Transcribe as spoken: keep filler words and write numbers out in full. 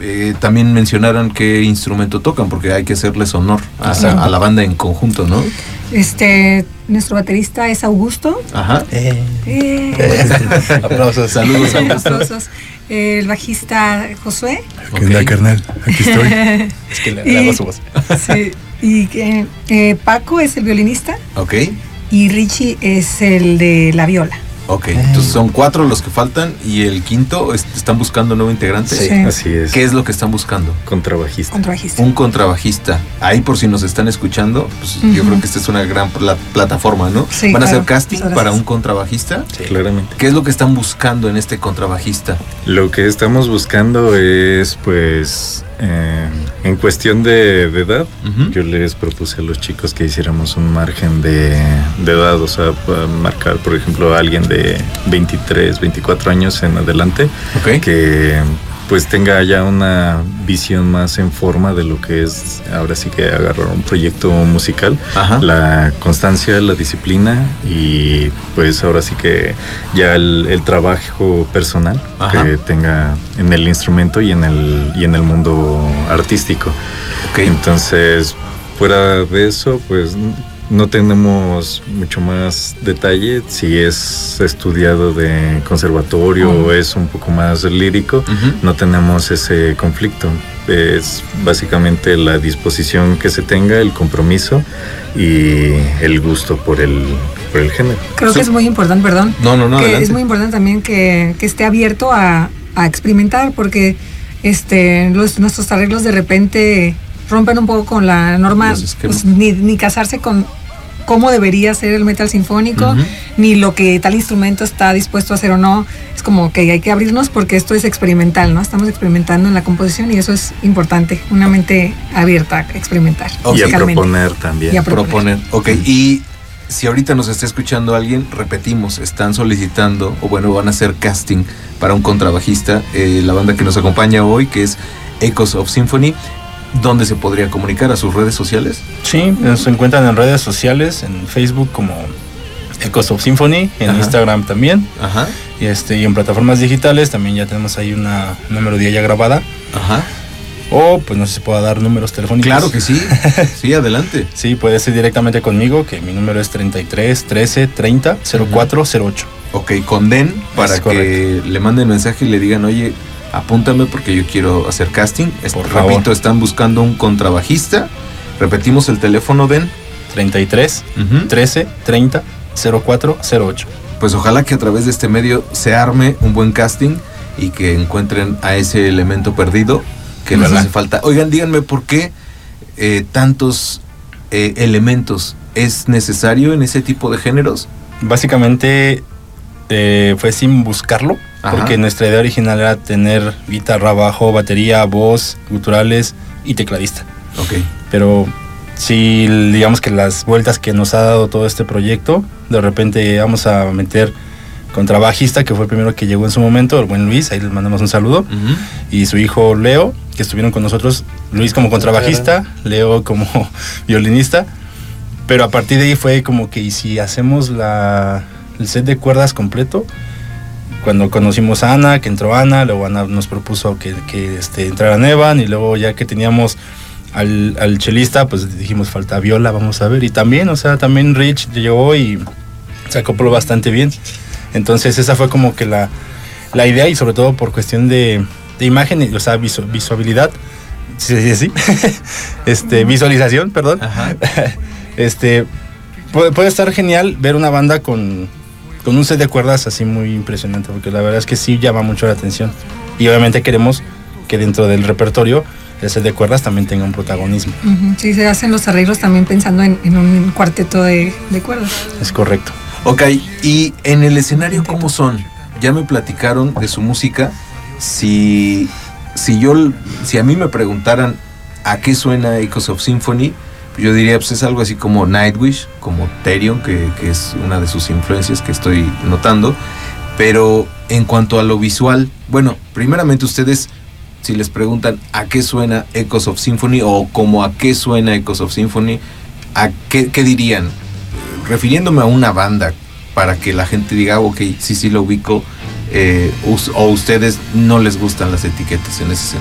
eh, también mencionaran qué instrumento tocan, porque hay que hacerles honor a, a, a la banda en conjunto, ¿no? Este, nuestro baterista es Augusto. Ajá. Eh. Eh. Aplausos. Saludos, Augusto. Aplausos. El bajista Josué. ¿Qué onda, carnal? Aquí estoy. Es que le, le hago su voz. Sí. Y eh, eh, Paco es el violinista. Ok. Y Richie es el de la viola. Ok, entonces son cuatro los que faltan y el quinto, ¿están buscando nuevo integrante? Sí, Sí. así es. ¿Qué es lo que están buscando? Contrabajista. Contrabajista. Un contrabajista. Ahí por si nos están escuchando, pues uh-huh. yo creo que esta es una gran pla- plataforma, ¿no? Sí, ¿Van a claro. hacer casting Muchas para gracias. un contrabajista? Sí, claramente. ¿Qué es lo que están buscando en este contrabajista? Lo que estamos buscando es, pues, eh, en cuestión de, de edad, Uh-huh. yo les propuse a los chicos que hiciéramos un margen de, de edad, o sea, para marcar, por ejemplo, a alguien de veintitrés, veinticuatro años en adelante, Ok. que pues tenga ya una visión más en forma de lo que es ahora sí que agarrar un proyecto musical, Ajá. la constancia, la disciplina y pues ahora sí que ya el, el trabajo personal Ajá. que tenga en el instrumento y en el y en el mundo artístico. Ok. Entonces, fuera de eso, pues no tenemos mucho más detalle si es estudiado de conservatorio Uh-huh. o es un poco más lírico. Uh-huh. No tenemos ese conflicto. Es básicamente la disposición que se tenga, el compromiso y el gusto por el, por el género. Creo Sí. que es muy importante, perdón. No, no, no, que adelante. es muy importante también que, que esté abierto a, a experimentar, porque este los, nuestros arreglos de repente rompen un poco con la norma, Los esquemas. pues, ni, ni casarse con cómo debería ser el metal sinfónico, Uh-huh. ni lo que tal instrumento está dispuesto a hacer o no. Es como que hay que abrirnos porque esto es experimental, ¿no? Estamos experimentando en la composición y eso es importante, una mente abierta a experimentar. Y a musicalmente. proponer también. Y a proponer. Proponer. Ok, y si ahorita nos está escuchando alguien, repetimos, están solicitando, o bueno, van a hacer casting para un contrabajista, eh, la banda que nos acompaña hoy, que es Echoes of Symphony. ¿Dónde se podría comunicar? ¿A sus redes sociales? Sí, nos encuentran en redes sociales, en Facebook como Echoes of Symphony, en Ajá. Instagram también, Ajá, y, este, y en plataformas digitales también ya tenemos ahí una, una melodía ya grabada, ajá. o pues no sé si pueda dar números telefónicos. Claro que sí, sí, adelante. Sí, puede ser directamente conmigo, que mi número es treinta y tres, trece, treinta, cero cuatro cero ocho. Ok, con Den, para Es que correcto. le manden mensaje y le digan, oye, apúntame porque yo quiero hacer casting. Es- Por repito, favor. están buscando un contrabajista. Repetimos el teléfono, Den. treinta y tres, Ujú. trece, treinta, cero cuatro cero ocho. Pues ojalá que a través de este medio se arme un buen casting y que encuentren a ese elemento perdido que les Ojalá. hace falta. Oigan, díganme por qué eh, tantos eh, elementos es necesario en ese tipo de géneros. Básicamente eh, fue sin buscarlo, Ajá. porque nuestra idea original era tener guitarra, bajo, batería, voz, guturales y tecladista. Ok. Pero sí, digamos que las vueltas que nos ha dado todo este proyecto, de repente vamos a meter contrabajista, que fue el primero que llegó en su momento, el buen Luis, ahí les mandamos un saludo, Ujú. y su hijo Leo, que estuvieron con nosotros, Luis como contrabajista, Leo como violinista, pero a partir de ahí fue como que, ¿y si hacemos la, el set de cuerdas completo? Cuando conocimos a Ana, que entró Ana, luego Ana nos propuso que, que este, entrara Evan, y luego ya que teníamos al, al chelista, pues dijimos, falta viola, vamos a ver, y también, o sea, también Rich llegó y se acopló bastante bien. Entonces esa fue como que la, la idea, y sobre todo por cuestión de, de imagen, o sea, visu, visualidad, sí, sí, sí. este, visualización, perdón. Ajá. Este, puede, puede estar genial ver una banda con, con un set de cuerdas así muy impresionante, porque la verdad es que sí llama mucho la atención. Y obviamente queremos que dentro del repertorio el set de cuerdas también tenga un protagonismo. Uh-huh. Sí, se hacen los arreglos también pensando en, en un cuarteto de, de cuerdas. Es correcto. Ok, y en el escenario, ¿cómo son? Ya me platicaron de su música. Si, si yo, si a mí me preguntaran a qué suena Echoes of Symphony, yo diría, pues es algo así como Nightwish, como Therion, que, que es una de sus influencias que estoy notando. Pero en cuanto a lo visual, bueno, primeramente ustedes, si les preguntan a qué suena Echoes of Symphony o como a qué suena Echoes of Symphony, ¿a qué, qué dirían? Refiriéndome a una banda, para que la gente diga, ok, sí, sí lo ubico, eh, us- o ustedes no les gustan las etiquetas en ese